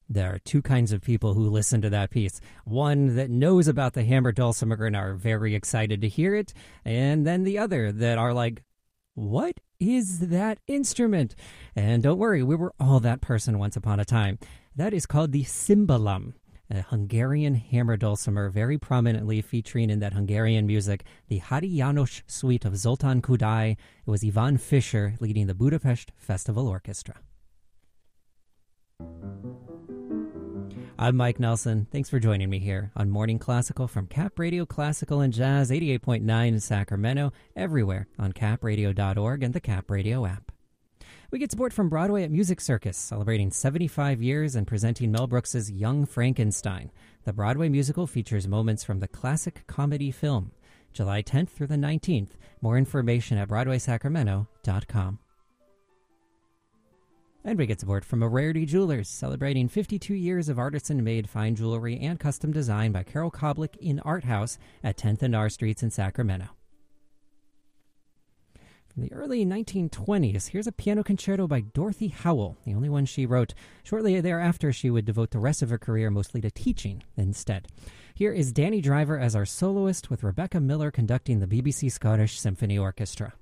There are two kinds of people who listen to that piece. One that knows about the hammered dulcimer and are very excited to hear it, and then the other that are like, what is that instrument? And don't worry, we were all that person once upon a time. That is called the cymbalum, a Hungarian hammer dulcimer, very prominently featuring in that Hungarian music, the Háry János suite of Zoltán Kodály. It was Ivan Fischer leading the Budapest Festival Orchestra. I'm Mike Nelson. Thanks for joining me here on Morning Classical from Cap Radio Classical and Jazz 88.9 in Sacramento, everywhere on capradio.org and the Cap Radio app. We get support from Broadway at Music Circus, celebrating 75 years and presenting Mel Brooks's Young Frankenstein. The Broadway musical features moments from the classic comedy film. July 10th through the 19th. More information at BroadwaySacramento.com. And we get support from Rarity Jewelers, celebrating 52 years of artisan-made fine jewelry and custom design by Carol Koblick in Art House at 10th and R Streets in Sacramento. From the early 1920s, here's a piano concerto by Dorothy Howell, the only one she wrote. Shortly thereafter, she would devote the rest of her career mostly to teaching instead. Here is Danny Driver as our soloist, with Rebecca Miller conducting the BBC Scottish Symphony Orchestra.